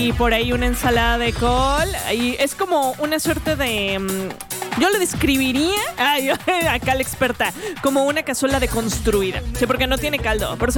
y por ahí una ensalada de col. Y es como una suerte de... yo lo describiría, acá la experta, como una cazuela deconstruida. Sí, porque no tiene caldo. Por eso